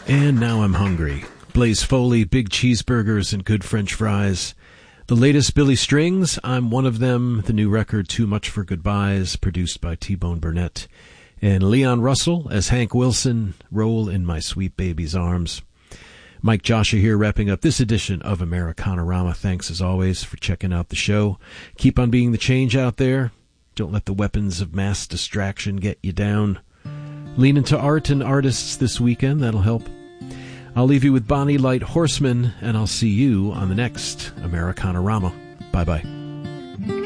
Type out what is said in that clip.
And now I'm hungry. Blaze Foley, big cheeseburgers and good French fries. The latest Billy Strings, I'm one of them. The new record, Too Much for Goodbyes, produced by T-Bone Burnett. And Leon Russell as Hank Wilson, Roll in My Sweet Baby's Arms. Mike Joshua here, wrapping up this edition of Americanarama. Thanks as always for checking out the show. Keep on being the change out there. Don't let the weapons of mass distraction get you down. Lean into art and artists this weekend. That'll help. I'll leave you with Bonnie Light Horseman, and I'll see you on the next Americanarama. Bye-bye.